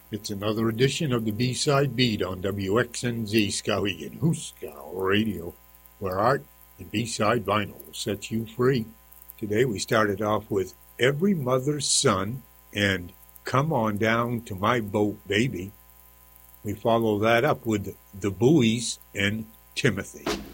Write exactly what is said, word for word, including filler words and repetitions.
It's another edition of the B-Side Beat on W X N Z Skowhegan Hooskow Radio, where art and B-Side vinyl will set you free. Today we started off with Every Mother's Son and Come On Down to My Boat, Baby. We follow that up with The Buoys and Timothy.